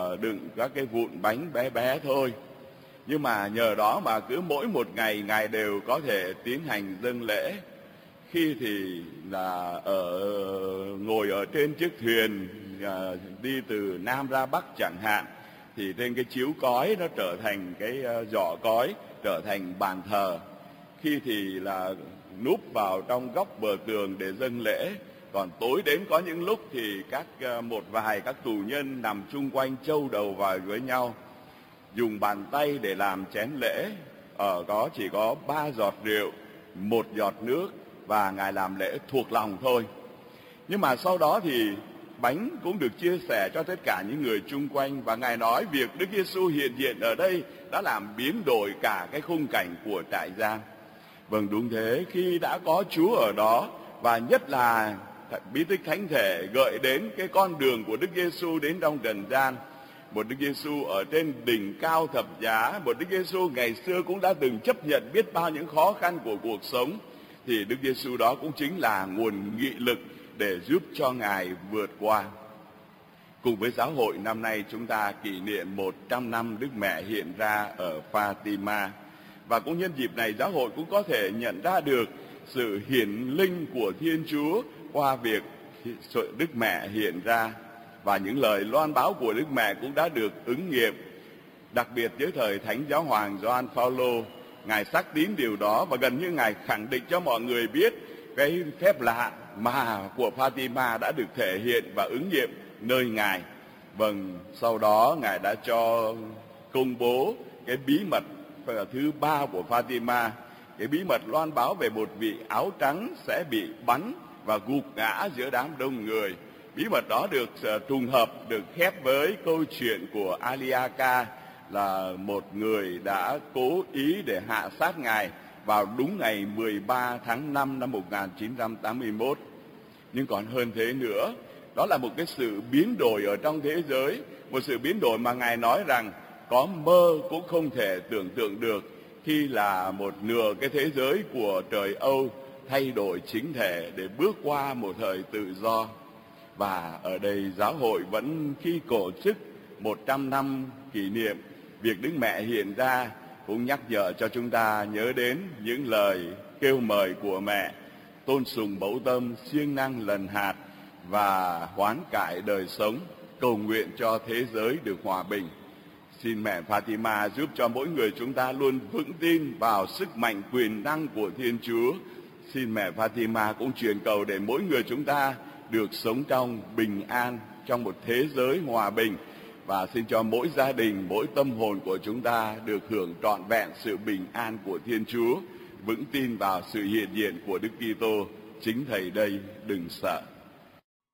đựng các cái vụn bánh bé bé thôi. Nhưng mà nhờ đó mà cứ mỗi một ngày Ngài đều có thể tiến hành dâng lễ. Khi thì là ngồi ở trên chiếc thuyền đi từ Nam ra Bắc chẳng hạn, thì trên cái chiếu cói nó trở thành cái giỏ cói, trở thành bàn thờ. Khi thì là núp vào trong góc bờ tường để dâng lễ. Còn tối đến có những lúc thì một vài các tù nhân nằm chung quanh châu đầu vào với nhau, dùng bàn tay để làm chén lễ. Chỉ có 3 giọt rượu, 1 giọt nước, và Ngài làm lễ thuộc lòng thôi. Nhưng mà sau đó thì bánh cũng được chia sẻ cho tất cả những người chung quanh, và Ngài nói việc Đức Giêsu hiện diện ở đây đã làm biến đổi cả cái khung cảnh của trại giam. Vâng, đúng thế, khi đã có Chúa ở đó, và nhất là bí tích thánh thể gợi đến cái con đường của Đức Giêsu đến trong trần gian, một Đức Giêsu ở trên đỉnh cao thập giá, một Đức Giêsu ngày xưa cũng đã từng chấp nhận biết bao những khó khăn của cuộc sống, thì Đức Giêsu đó cũng chính là nguồn nghị lực để giúp cho Ngài vượt qua. Cùng với giáo hội, năm nay chúng ta kỷ niệm 100 năm Đức Mẹ hiện ra ở Fatima. Và cũng nhân dịp này, giáo hội cũng có thể nhận ra được sự hiển linh của Thiên Chúa qua việc Đức Mẹ hiện ra. Và những lời loan báo của Đức Mẹ cũng đã được ứng nghiệm. Đặc biệt dưới thời Thánh Giáo hoàng Gioan Phaolô, Ngài xác tín điều đó, và gần như Ngài khẳng định cho mọi người biết cái phép lạ mà của Fatima đã được thể hiện và ứng nghiệm nơi Ngài. Vâng, sau đó Ngài đã cho công bố cái bí mật thứ 3 của Fatima, cái bí mật loan báo về một vị áo trắng sẽ bị bắn và gục ngã giữa đám đông người. Bí mật đó được trùng hợp, được khép với câu chuyện của Aliaka, là một người đã cố ý để hạ sát Ngài vào đúng ngày 13 tháng 5 năm 1981. Nhưng còn hơn thế nữa, đó là một cái sự biến đổi ở trong thế giới, một sự biến đổi mà Ngài nói rằng có mơ cũng không thể tưởng tượng được, khi là một nửa cái thế giới của trời Âu thay đổi chính thể để bước qua một thời tự do. Và ở đây giáo hội vẫn khi tổ chức 100 năm kỷ niệm việc Đức Mẹ hiện ra, cũng nhắc nhở cho chúng ta nhớ đến những lời kêu mời của mẹ: tôn sùng mẫu tâm, siêng năng lần hạt và hoán cải đời sống, cầu nguyện cho thế giới được hòa bình. Xin mẹ Fatima giúp cho mỗi người chúng ta luôn vững tin vào sức mạnh quyền năng của Thiên Chúa. Xin mẹ Fatima cũng truyền cầu để mỗi người chúng ta được sống trong bình an, trong một thế giới hòa bình. Và xin cho mỗi gia đình, mỗi tâm hồn của chúng ta được hưởng trọn vẹn sự bình an của Thiên Chúa, vững tin vào sự hiện diện của Đức Kitô. Chính Thầy đây, đừng sợ.